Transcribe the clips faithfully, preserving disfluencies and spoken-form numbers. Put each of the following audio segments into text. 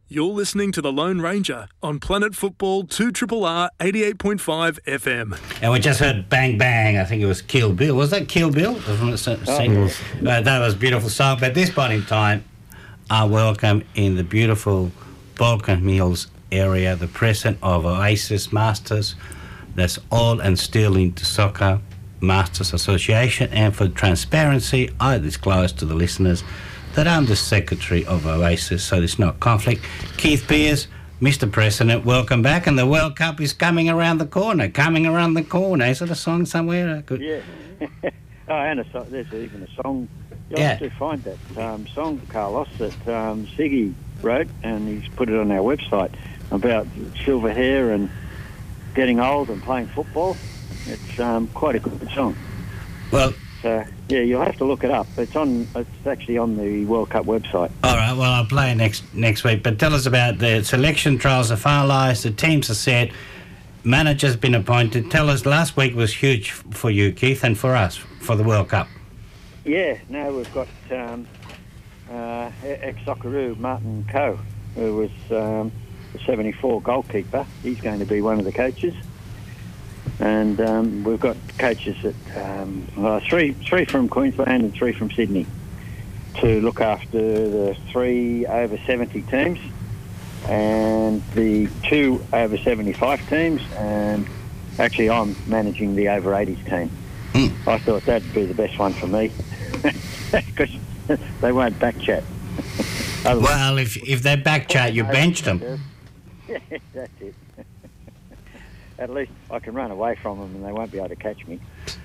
You're listening to The Lone Ranger on Planet Football two R R R eighty-eight point five F M. And we just heard Bang Bang, I think it was Kill Bill. Was that Kill Bill? Oh, yeah. uh, that was a beautiful song. But at this point in time, I welcome in the beautiful Balkan Mills area the president of Oasis Masters. That's all and still into soccer Masters Association. And for transparency, I disclose to the listeners that I'm the secretary of Oasis, so there's no conflict. Keith Pearce, Mister President, welcome back, and the World Cup is coming around the corner, coming around the corner. Is it a song somewhere? Could... Yeah. oh, and a so- there's even a song. You'll Yeah. have to find that um, song, Carlos, that um, Siggy wrote, and he's put it on our website, about silver hair and getting old and playing football. It's um, quite a good song. Well... So, yeah, you'll have to look it up. It's on. It's actually on the World Cup website. All right, well, I'll play it next next week. But tell us about the selection trials are finalised, the teams are set, manager's been appointed. Tell us, last week was huge for you, Keith, and for us, for the World Cup. Yeah, no, we've got um, uh, ex-Socceroo Martin Coe, who was um, the seventy-four goalkeeper. He's going to be one of the coaches. And um, we've got coaches at um, uh, three, three from Queensland and three from Sydney to look after the three over seventy teams and the two over seventy-five teams. And actually, I'm managing the over eighties team. Mm. I thought that'd be the best one for me because they won't back chat. Well, if if they back chat, you benched them. Yeah, that's it. At least I can run away from them and they won't be able to catch me.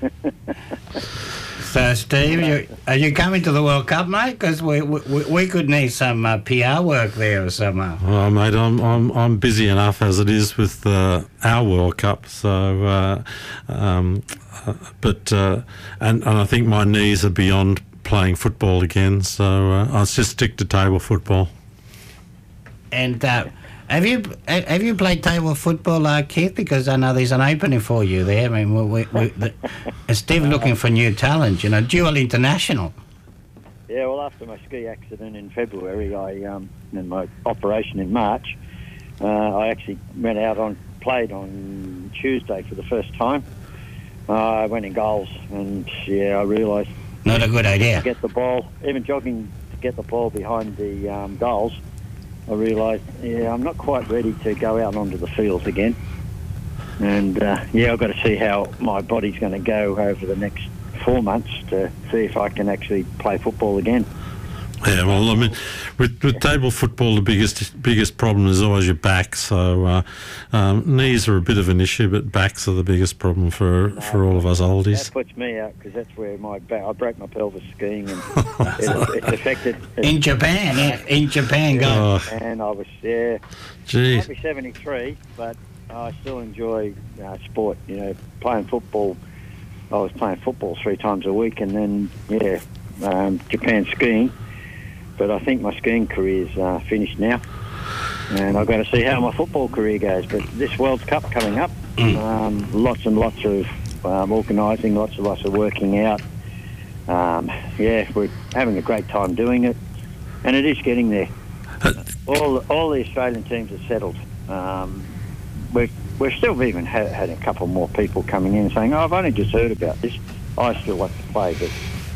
So, Steve, you, are you coming to the World Cup, mate? Because we, we we could need some uh, P R work there or some. Uh... Oh, mate, I'm I'm I'm busy enough as it is with uh, our World Cup. So, uh, um, uh, but uh, and and I think my knees are beyond playing football again. So uh, I'll just stick to table football. And. Uh, Have you have you played table football, uh, Keith? Because I know there's an opening for you there. I mean, we, we, we, the, and Steve looking for new talent. You know, dual international. Yeah, well, after my ski accident in February, I um, and my operation in March, uh, I actually went out on played on Tuesday for the first time. Uh, I went in goals, and yeah, I realised not a good idea. To get the ball, even jogging to get the ball behind the um, goals. I realised, yeah, I'm not quite ready to go out onto the field again. And, uh, yeah, I've got to see how my body's going to go over the next four months to see if I can actually play football again. Yeah, well, I mean, with, with table football, the biggest biggest problem is always your back. So uh, um, knees are a bit of an issue, but backs are the biggest problem for, no, for all of us oldies. That puts me out because that's where my back, I broke my pelvis skiing and it, it's affected. In Japan, in, in Japan, go. Oh. And I was, yeah, Jeez. I'll be seventy-three, but I still enjoy uh, sport, you know, playing football. I was playing football three times a week and then, yeah, um, Japan skiing. But I think my skiing career's uh, finished now, and I've got to see how my football career goes. But this World Cup coming up, Mm. um, lots and lots of um, organising, lots and lots of working out. Um, yeah, we're having a great time doing it, and it is getting there. All all the Australian teams are settled. Um, we've we've still even had, had a couple more people coming in saying, "Oh, I've only just heard about this. I still like to play, but."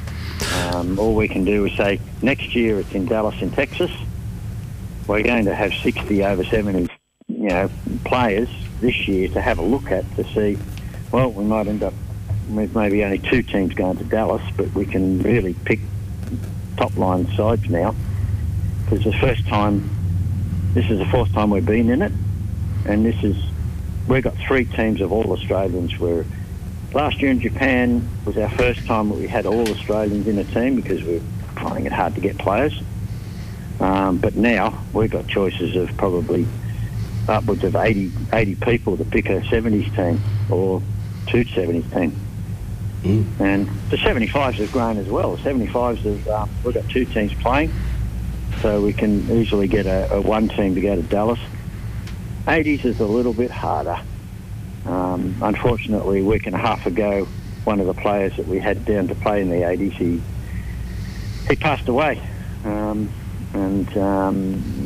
Um, all we can do is say next year it's in Dallas in Texas. We're going to have sixty over seventy, you know, players this year to have a look at to see. Well, we might end up with maybe only two teams going to Dallas, but we can really pick top line sides now because the first time, this is the fourth time we've been in it, and this is we've got three teams of all Australians. Where last year in Japan was our first time that we had all Australians in a team because we were finding it hard to get players. Um, but now we've got choices of probably upwards of eighty, eighty people to pick a seventies team or two seventies team. Mm. And the seventy-fives have grown as well. The seventy-fives have, um, we've got two teams playing, so we can easily get a, a one team to go to Dallas. eighties is a little bit harder. Um, unfortunately, a week and a half ago, one of the players that we had down to play in the eighties, he he passed away, um, and um,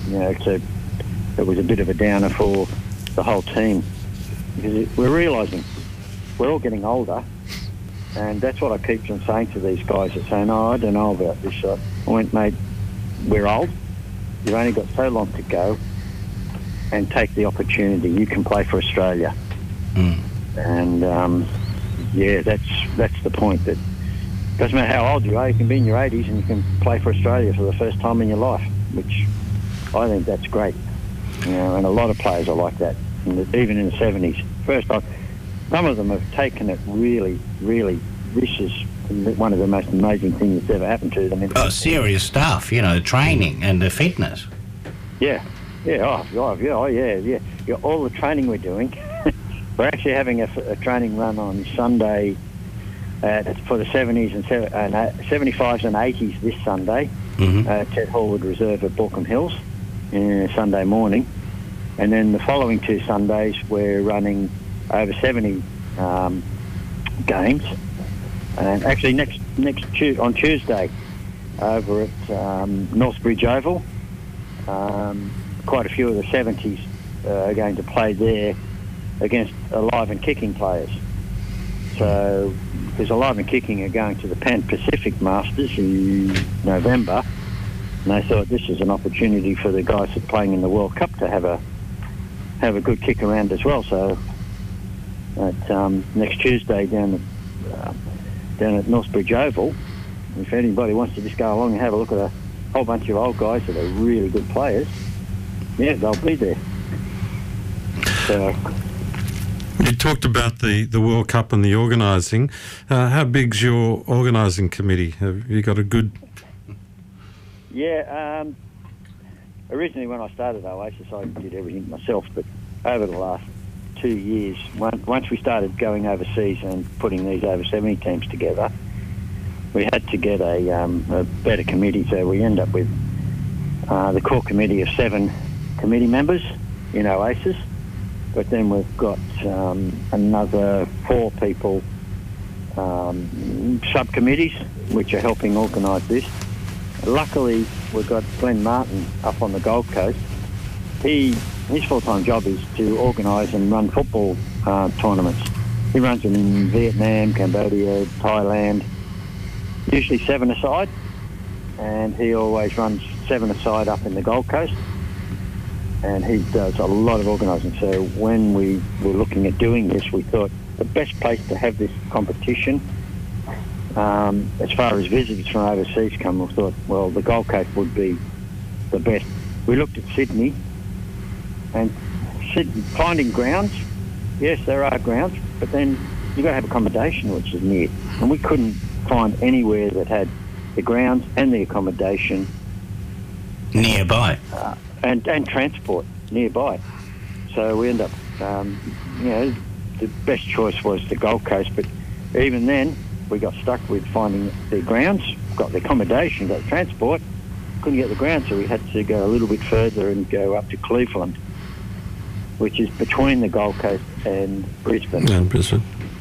you know, it's a, it was a bit of a downer for the whole team because it, we're realising we're all getting older, and that's what I keep on saying to these guys that say, "No, I don't know about this." I went, "Mate, we're old. You've only got so long to go, and take the opportunity. You can play for Australia." Mm. And um, yeah, that's that's the point. That doesn't matter how old you are, you can be in your eighties and you can play for Australia for the first time in your life, which I think that's great. You know, and a lot of players are like that, in the, even in the seventies. First time, some of them have taken it really, really. This is one of the most amazing things that's ever happened to them. In Oh, serious stuff, you know, training and the fitness. Yeah, yeah, oh, oh, yeah, oh, yeah, yeah. yeah. All the training we're doing. We're actually having a, a training run on Sunday uh, for the seventies and seventy-fives and eighties this Sunday Mm-hmm. at Ted Hallwood Reserve at Borkham Hills uh, Sunday morning. And then the following two Sundays we're running over seventy um, games. And actually next next tu- on Tuesday over at um, Northbridge Oval, um, quite a few of the seventies uh, are going to play there against Alive and Kicking players. So, because Alive and Kicking are going to the Pan Pacific Masters in November, and they thought this is an opportunity for the guys that are playing in the World Cup to have a have a good kick around as well. So, at um, next Tuesday down at uh, down at Northbridge Oval, if anybody wants to just go along and have a look at a whole bunch of old guys that are really good players, yeah, they'll be there. So. You talked about the, the World Cup and the organising. Uh, how big's your organising committee? Have you got a good... Yeah, um, originally when I started Oasis, I did everything myself, but over the last two years, once we started going overseas and putting these over seventy teams together, we had to get a, um, a better committee, so we end up with uh, the core committee of seven committee members in Oasis. But then we've got um, another four people, um, subcommittees, which are helping organise this. Luckily, we've got Glenn Martin up on the Gold Coast. He his full-time job is to organise and run football uh, tournaments. He runs them in Vietnam, Cambodia, Thailand, usually seven-a-side, and he always runs seven-a-side up in the Gold Coast. And he does a lot of organising. So when we were looking at doing this, we thought the best place to have this competition, um, as far as visitors from overseas come, we thought, well, the Gold Coast would be the best. We looked at Sydney, and Sydney, finding grounds, yes, there are grounds, but then you've got to have accommodation, which is near. And we couldn't find anywhere that had the grounds and the accommodation Nearby. Uh, and, and transport nearby. So we end up, um, you know, the best choice was the Gold Coast, but even then we got stuck with finding the grounds, got the accommodation, got the transport, couldn't get the ground, so we had to go a little bit further and go up to Cleveland, which is between the Gold Coast and Brisbane. Yeah, Brisbane.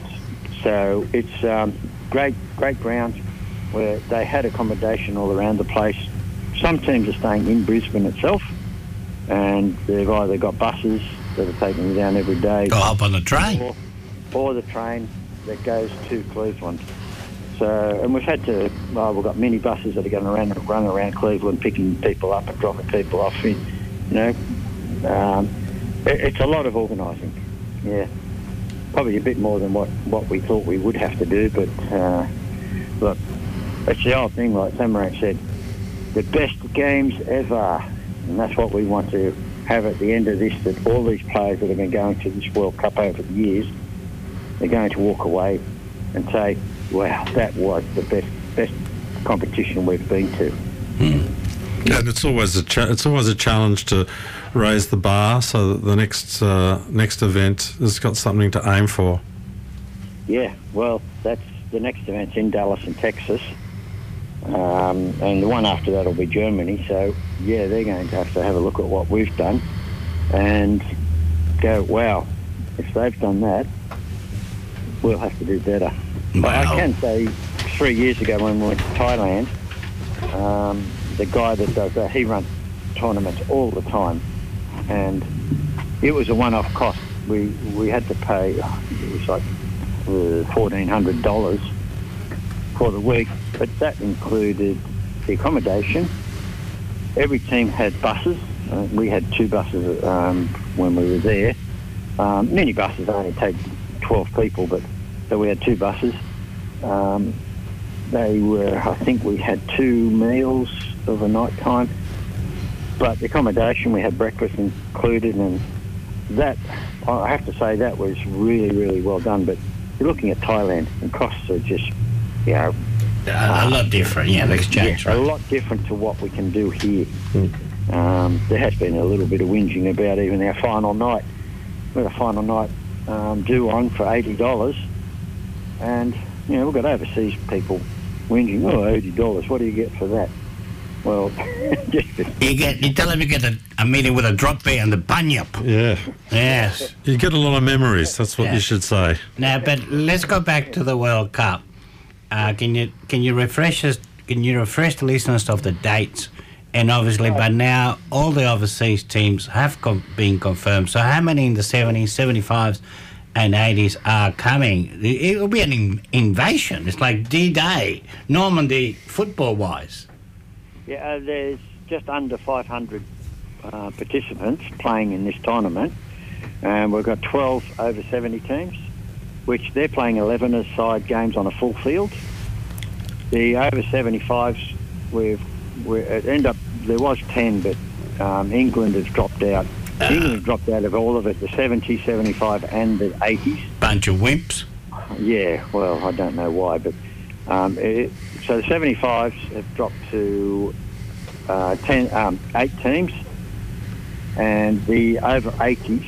So it's um, great, great grounds where they had accommodation all around the place. Some teams are staying in Brisbane itself, and they've either got buses that are taking them down every day. Go up on the train. Or, or the train that goes to Cleveland. So, and we've had to, well, we've got mini buses that are going around, run around Cleveland, picking people up and dropping people off. You know, um, it, it's a lot of organising. Yeah, probably a bit more than what, what we thought we would have to do. But uh, look, it's the old thing, like Samarak said, the best games ever, and that's what we want to have at the end of this. That all these players that have been going to this World Cup over the years, they're going to walk away and say, wow, that was the best best competition we've been to. Mm. And it's always a cha- it's always a challenge to raise the bar so that the next uh, next event has got something to aim for. Yeah, well, that's the next event's in Dallas in Texas, um, and the one after that will be Germany. So yeah, they're going to have to have a look at what we've done and go, wow, if they've done that, we'll have to do better. Wow. I can say three years ago when we went to Thailand, um, the guy that does that, he runs tournaments all the time, and it was a one-off cost. We we had to pay, it was like uh, fourteen hundred dollars for the week, but that included the accommodation. Every team had buses. Uh, we had two buses um, when we were there. Um, many buses only take twelve people, but so we had two buses. Um, they were, I think we had two meals of a night time, but the accommodation, we had breakfast included, and that, I have to say, that was really, really well done. But you're looking at Thailand, and costs are just, you know, a, a lot different, yeah, the exchange yeah, rate. a lot different to what we can do here. Mm. Um, there has been a little bit of whinging about even our final night. We had a final night um, due on for eighty dollars, and you know, we've got overseas people whinging, oh, eighty dollars, what do you get for that? Well, you get, you tell them you get a, a meeting with a drop beer and the bunyip. Yeah. Yes. You get a lot of memories, that's what Yeah. you should say. Now, but let's go back to the World Cup. Uh, can you can you refresh us? Can you refresh the listeners of the dates? And obviously, by now, all the overseas teams have com- been confirmed. So, how many in the seventies, seventy-fives, and eighties are coming? It will be an in- invasion. It's like D-Day, Normandy, football-wise. yeah, uh, there's just under five hundred uh, participants playing in this tournament, and we've got twelve over seventy teams, which they're playing eleven-a-side games on a full field. The over seventy-fives, we've we end up, there was ten, but um, England has dropped out. Uh, England has dropped out of all of it, the seventy, seventy-five and the eighties. Bunch of wimps. Yeah, well, I don't know why, but um, it, so the seventy-fives have dropped to uh, ten, um, eight teams, and the over eighties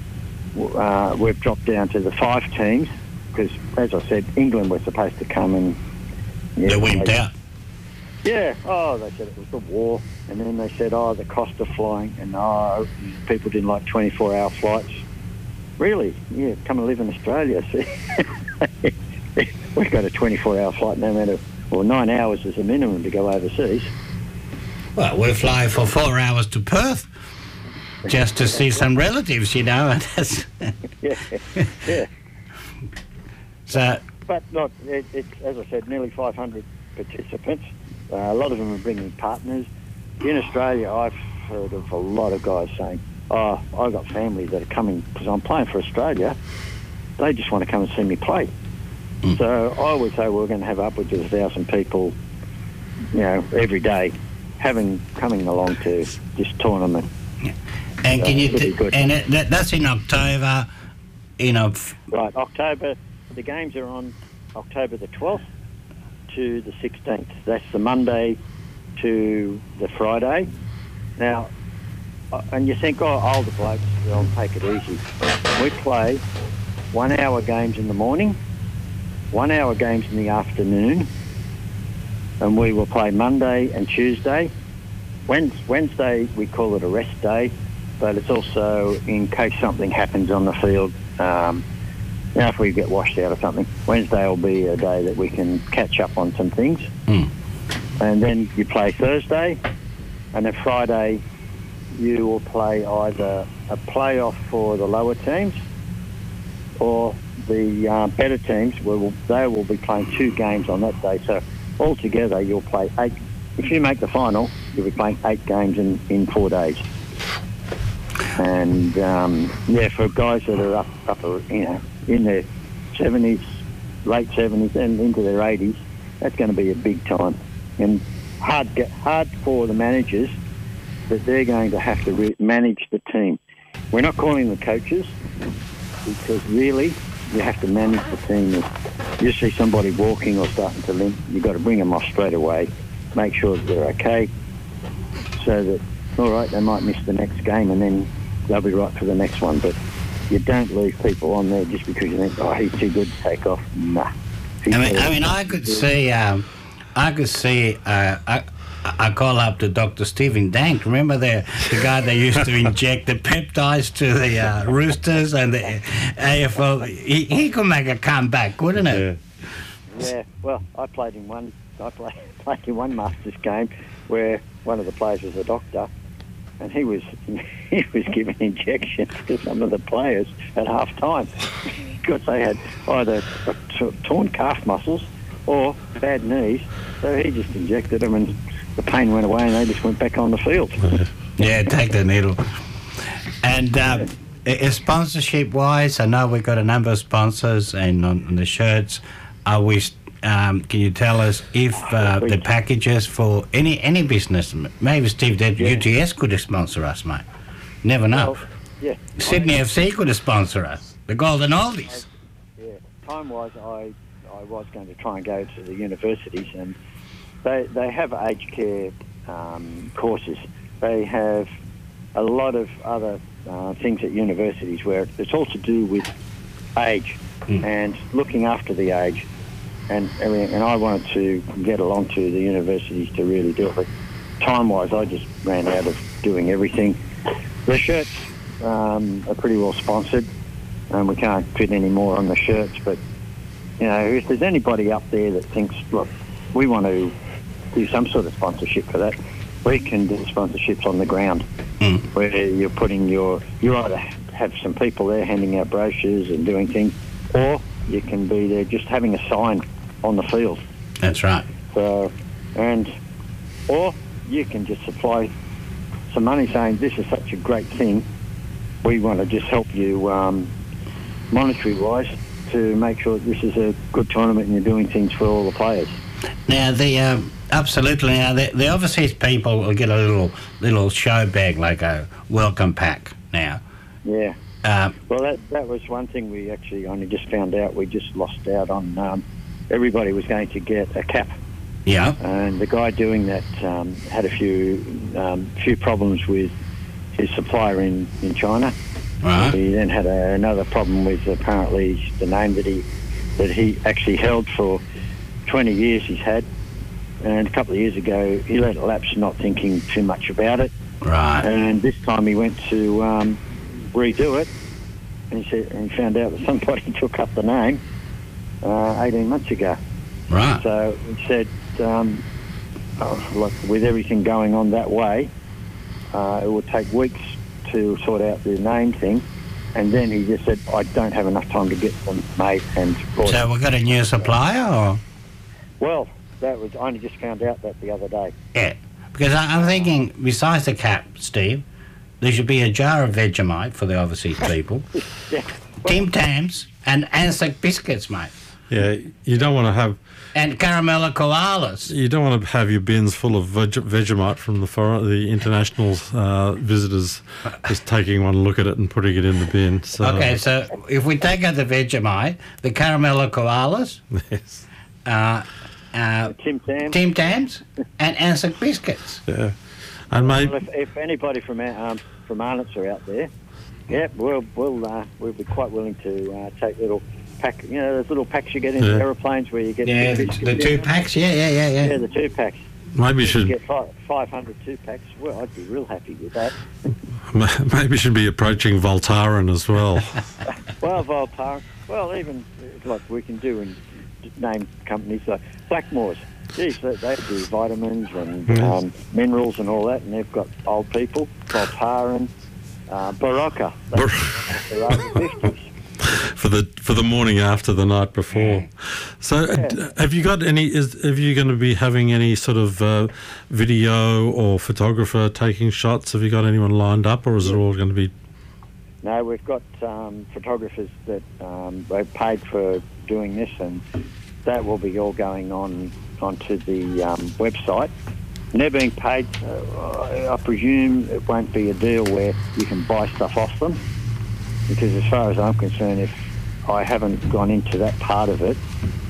uh, we've dropped down to the five teams because, as I said, England were supposed to come and yeah, They wimped they- out. Yeah, oh, they said it was the war, and then they said, oh, the cost of flying, and oh, people didn't like twenty-four hour flights. Really? Yeah, come and live in Australia. See? We've got a twenty-four hour flight no matter, or nine hours is the minimum to go overseas. Well, we're flying for four hours to Perth just to see some relatives, you know. And that's Yeah, yeah. so, But not, it, it's, as I said, nearly five hundred participants. Uh, a lot of them are bringing partners. In Australia, I've heard of a lot of guys saying, oh, I've got families that are coming because I'm playing for Australia. They just want to come and see me play. Mm. So I would say we're going to have upwards of a thousand people, you know, every day having coming along to this tournament. and can Uh, you, it'll be t- good. and it, that, that's in October, you know, f- Right, October, the games are on October the twelfth to the sixteenth. That's the Monday to the Friday. Now, uh, and you think, oh, older blokes, they'll take it easy. We play one hour games in the morning, one hour games in the afternoon, and we will play Monday and Tuesday. Wednesday, we call it a rest day, but it's also in case something happens on the field. Um, you know, if we get washed out or something, Wednesday will be a day that we can catch up on some things. Mm. And then you play Thursday, and then Friday you will play either a playoff for the lower teams or the uh, better teams. Will, they will be playing two games on that day. So altogether you'll play eight. If you make the final, you'll be playing eight games in, in four days. And um, yeah, for guys that are up, up, you know, in their seventies, late seventies, and into their eighties, that's going to be a big time. And hard, hard for the managers that they're going to have to re- manage the team. We're not calling the coaches because really you have to manage the team. If you see somebody walking or starting to limp, you've got to bring them off straight away. Make sure that they're okay, so that, all right, they might miss the next game and then they'll be right for the next one. But you don't leave people on there just because you think, oh, he's too good to take off. Nah. I mean, I mean, I could see, um, I could see, uh, I, I call up to Doctor Stephen Dank. Remember the the guy that used to inject the peptides to the uh, Roosters and the A F L? He, he could make a comeback, couldn't it? Yeah. Yeah, well, I played in one. I played, played in one Masters game where one of the players was a doctor, and he was he was giving injections to some of the players at half time because they had either t- torn calf muscles or bad knees. So he just injected them, and the pain went away, and they just went back on the field. Yeah, take the needle. And um, uh, sponsorship-wise, I know we've got a number of sponsors, and on, on the shirts, are we? Um, can you tell us if uh, the packages for any any business, maybe Steve, that Yeah. U T S could sponsor us, mate? Never know. Well, yeah. Sydney F C could sponsor us. The Golden Oldies. Yeah. Time-wise, I I was going to try and go to the universities, and they they have aged care um, courses. They have a lot of other uh, things at universities where it's all to do with age Mm. and looking after the age. And, and I wanted to get along to the universities to really do it. But time-wise, I just ran out of doing everything. The shirts um, are pretty well sponsored, and we can't fit any more on the shirts. But, you know, if there's anybody up there that thinks, look, we want to do some sort of sponsorship for that, we can do sponsorships on the ground, Mm. where you're putting your... You either have some people there handing out brochures and doing things, or you can be there just having a sign on the field. That's right. So, and or you can just supply some money saying this is such a great thing. We want to just help you um, monetary wise to make sure that this is a good tournament and you're doing things for all the players. Now the um, absolutely. Now the, the overseas people will get a little little show bag like a welcome pack. Now, Yeah. um, Well, that that was one thing we actually only just found out. We just lost out on. Um, everybody was going to get a cap. yeah, And the guy doing that um, had a few um, few problems with his supplier in, in China. right. He then had a, another problem with apparently the name that he that he actually held for twenty years he's had. And a couple of years ago, he let it lapse, not thinking too much about it. Right. And this time he went to um, redo it, and he said, and he found out that somebody took up the name uh, eighteen months ago. Right. So he said, um, oh, look, with everything going on that way, uh, it would take weeks to sort out the name thing. And then he just said, I don't have enough time to get them made and brought. So we've got a new supplier, or Well, that was, I only just found out that the other day. yeah? Because I, I'm thinking, besides the cap, Steve, there should be a jar of Vegemite for the overseas people, Yeah. Tim Tams, and Anzac biscuits, mate, Yeah, you don't want to have and caramella koalas. you don't want to have your bins full of veg- Vegemite from the foreign, the international uh, visitors just taking one look at it and putting it in the bin. So, Okay, so if we take out the Vegemite, the caramella koalas, yes, uh, uh, Tim Tam. Tim Tams, and Anzac biscuits. yeah, and Well, maybe if, if anybody from our, um, from Arnott's are out there, yeah, we'll we'll uh, we'll be quite willing to uh, take little pack. You know, those little packs you get in Yeah. aeroplanes where you get Yeah, the, the two packs. Yeah, yeah, yeah, yeah. Yeah, the two packs. maybe You should get five, five hundred two packs. Well, I'd be real happy with that. maybe should be approaching Voltaren as well. Well, Voltaren. Well, even uh, like we can do and name companies like Blackmores. Geez, they, they do vitamins and Yes. um, minerals and all that, and they've got old people. Voltaren, uh, Barocca. They- They're over fifties. for the for the morning after the night before. So, uh, d- have you got any? Is have you going to be having any sort of uh, video or photographer taking shots? Have you got anyone lined up, or is it all going to be? No, we've got um, photographers that um, they've paid for doing this, and that will be all going on onto the um, website. And they're being paid. Uh, I presume it won't be a deal where you can buy stuff off them, because as far as I'm concerned, if I haven't gone into that part of it,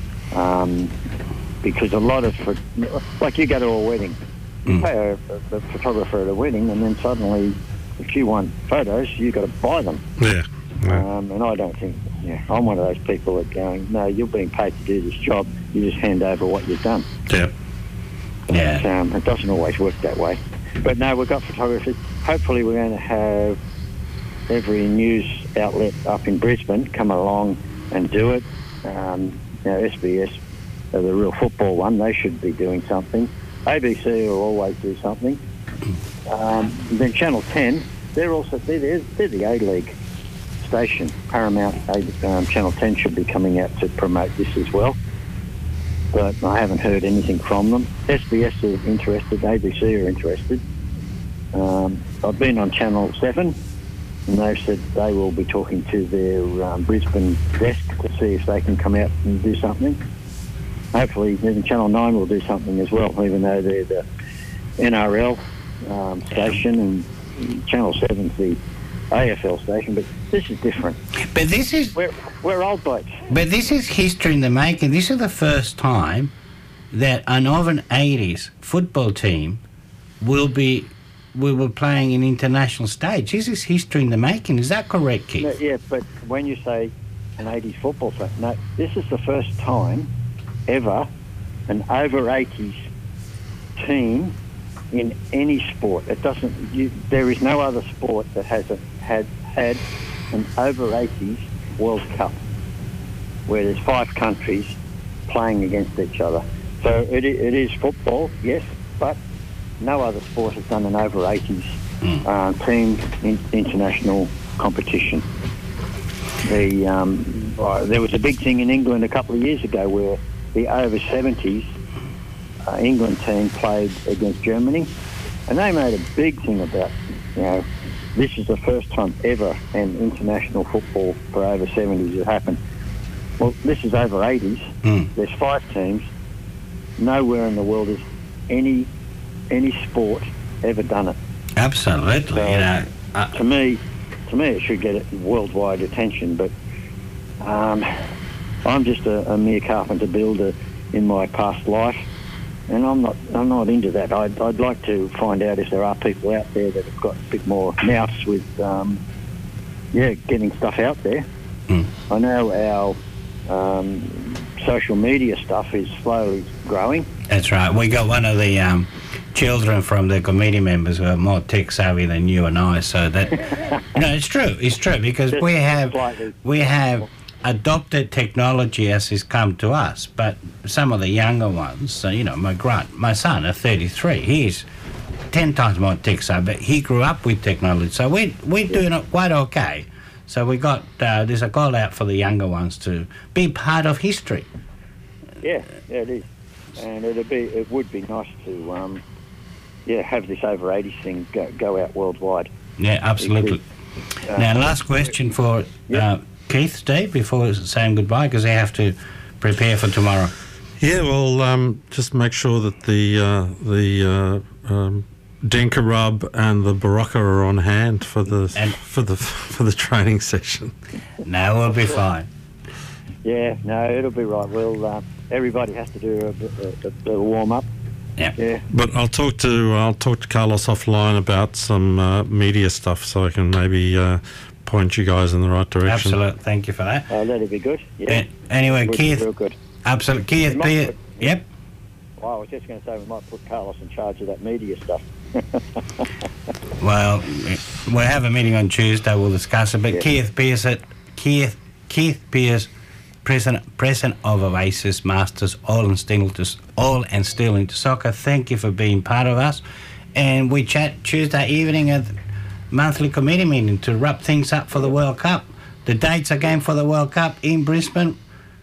um, because a lot of, like you go to a wedding, you Mm. pay a, a, a photographer at a wedding, and then suddenly, if you want photos, you've got to buy them. Yeah. yeah. Um, and I don't think, yeah, I'm one of those people that going, no, you're being paid to do this job, you just hand over what you've done. yeah. Yeah. But, um, it doesn't always work that way. But no, we've got photographers. Hopefully we're going to have every news outlet up in Brisbane come along and do it. Um, you know, S B S, uh, the real football one, they should be doing something. A B C will always do something. Um, then Channel ten, they're also they're, they're the A-League station. Paramount um, Channel ten should be coming out to promote this as well, but I haven't heard anything from them. S B S are interested, A B C are interested. Um, I've been on Channel seven, and they've said they will be talking to their um, Brisbane desk to see if they can come out and do something. Hopefully, even Channel nine will do something as well, even though they're the N R L um, station, and Channel seven's the A F L station, but this is different. But this is... We're, we're old blokes. But this is history in the making. This is the first time that an over eighties football team will be... we were playing an international stage. This is history in the making. Is that correct, Keith? No, yeah, but when you say an eighties football team, no, this is the first time ever an over eighties team in any sport. It doesn't. You, there is no other sport that has a, had had an over eighties World Cup where there's five countries playing against each other. So it, it is football, yes, but no other sport has done an over eighties mm. uh, team in, international competition. The um, uh, there was a big thing in England a couple of years ago where the over seventies uh, England team played against Germany, and they made a big thing about, you know, this is the first time ever an international football for over seventies has happened. Well, this is over eighties. Mm. There's five teams. Nowhere in the world has any any sport ever done it. Absolutely. So, you know, uh, to me, to me, it should get worldwide attention. But um, I'm just a, a mere carpenter builder in my past life, and I'm not. I'm not into that. I'd, I'd like to find out if there are people out there that have got a bit more mouths with, um, yeah, getting stuff out there. Mm. I know our um, social media stuff is slowly growing. That's right. We got one of the um, children from the committee members who are more tech savvy than you and I. So that no, it's true. It's true because Just we have slightly. we have adopted technology as it's come to us. But some of the younger ones, so, you know, my grand, my son at thirty-three, he's ten times more tech savvy. But he grew up with technology, so we we're doing it quite okay. So we got uh, there's a call out for the younger ones to be part of history. Yeah, yeah, it is, and it'd be it would be nice to um, yeah have this over eighties thing go, go out worldwide. Yeah, absolutely. Because, uh, now, last question for yep. uh, Keith, Steve, before saying goodbye, because they have to prepare for tomorrow. Yeah, well, um, just make sure that the uh, the uh, um, Denka Rub and the Barocca are on hand for the and for the for the training session. No, we'll be fine. Yeah, no, it'll be right. We'll uh, everybody has to do a, a, a, a warm up. Yeah. Yeah. But I'll talk to I'll talk to Carlos offline about some uh, media stuff, so I can maybe uh, point you guys in the right direction. Absolutely. Thank you for that. Oh, that'd be good. Yeah. Uh, anyway, Would Keith. be real good. Absolutely, Keith. Be, put, yep. Well, I was just going to say we might put Carlos in charge of that media stuff. Well, we'll have a meeting on Tuesday. We'll discuss it. But yeah. Keith Pearce, Keith Keith Pearce, President President of Oasis Masters, all and still into all and still into soccer. Thank you for being part of us, and we chat Tuesday evening at the monthly committee meeting to wrap things up for the World Cup. The dates again for the World Cup in Brisbane,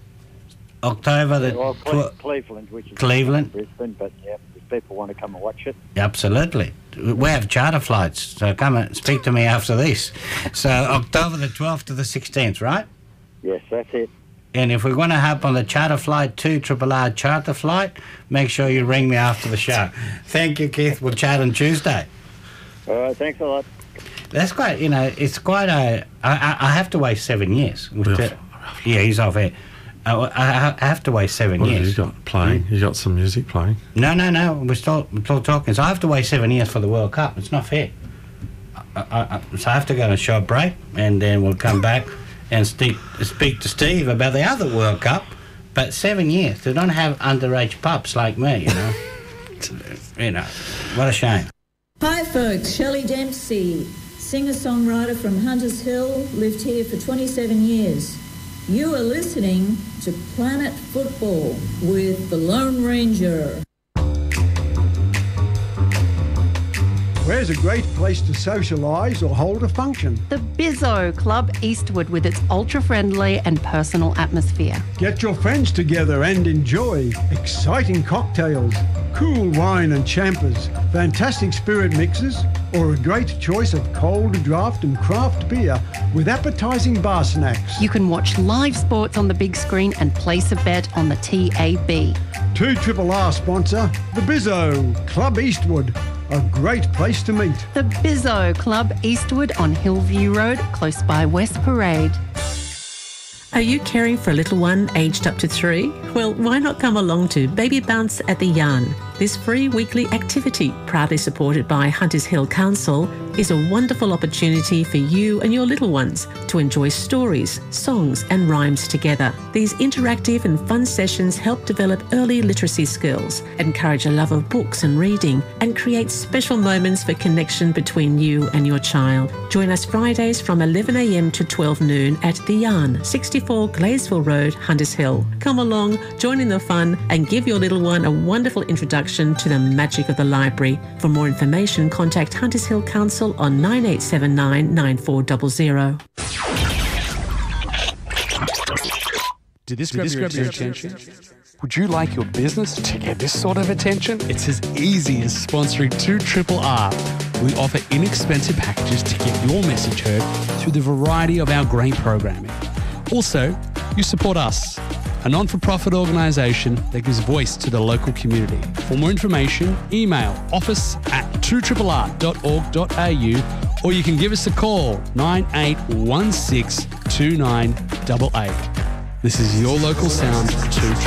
October the well, Cle- tw- Cleveland, which is Cleveland, Brisbane, but yeah, if people want to come and watch it. Absolutely. We have charter flights, so come and speak to me after this. So October the twelfth to the sixteenth, right? Yes, that's it. And if we're going to hop on the charter flight to Triple R charter flight, make sure you ring me after the show. Thank you, Keith. We'll chat on Tuesday. All right, thanks a lot. That's quite, you know, it's quite a... I, I have to wait seven years. To, yeah, he's off air. I, I, I have to wait seven What years. have you got playing? You got some music playing? No, no, no. We're still, we're still talking. So I have to wait seven years for the World Cup. It's not fair. I, I, I, so I have to go on a short break, and then we'll come back and speak, speak to Steve about the other World Cup. But seven years. They don't have underage pups like me, you know. You know, what a shame. Hi, folks. Shelley Dempsey, singer-songwriter from Hunters Hill, lived here for twenty-seven years. You are listening to Planet Football with the Lone Ranger. Where's a great place to socialise or hold a function? The Bizzo Club Eastwood with its ultra-friendly and personal atmosphere. Get your friends together and enjoy exciting cocktails, cool wine and champers, fantastic spirit mixes, or a great choice of cold draft and craft beer with appetising bar snacks. You can watch live sports on the big screen and place a bet on the T A B. two R R sponsor, the Bizzo Club Eastwood. A great place to meet. The Bizzo Club Eastwood on Hillview Road, close by West Parade. Are you caring for a little one aged up to three? Well, why not come along to Baby Bounce at the Yarn? This free weekly activity, proudly supported by Hunters Hill Council, is a wonderful opportunity for you and your little ones to enjoy stories, songs and rhymes together. These interactive and fun sessions help develop early literacy skills, encourage a love of books and reading, and create special moments for connection between you and your child. Join us Fridays from eleven a m to twelve noon at The Yarn, sixty-four Glaysville Road, Hunters Hill. Come along, join in the fun and give your little one a wonderful introduction to the magic of the library. For more information, contact Hunters Hill Council on nine eight seven nine, nine four zero zero. Did this, Did grab, this your grab your attention? attention? Would you like your business to get this sort of attention? It's as easy as sponsoring two R R R. We offer inexpensive packages to get your message heard through the variety of our great programming. Also, you support us, a non-for-profit organisation that gives voice to the local community. For more information, email office at two R R R dot org dot a u or you can give us a call, nine eight one six, two nine eight eight. This is your local sound, two R R R.